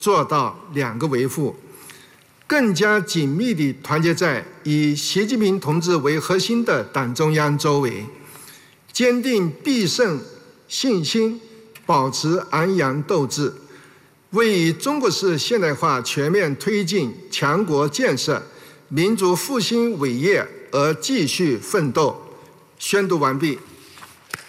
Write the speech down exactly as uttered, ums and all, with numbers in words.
做到两个维护，更加紧密地团结在以习近平同志为核心的党中央周围，坚定必胜信心，保持昂扬斗志，为以中国式现代化全面推进强国建设、民族复兴伟业而继续奋斗。宣读完毕。